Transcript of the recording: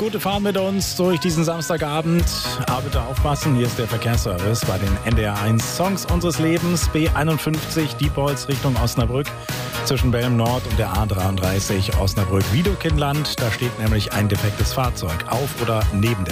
gute Fahrt mit uns durch diesen Samstagabend. Aber bitte aufpassen, hier ist der Verkehrsservice bei den NDR1 Songs unseres Lebens. B51 Diepholz Richtung Osnabrück zwischen Belm Nord und der A33 Osnabrück-Wiedekindland. Da steht nämlich ein defektes Fahrzeug auf oder neben der